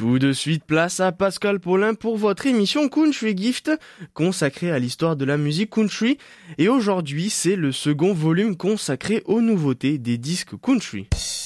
Tout de suite, place à Pascal Paulin pour votre émission Country Gift, consacrée à l'histoire de la musique country. Et aujourd'hui, c'est le second volume consacré aux nouveautés des disques country.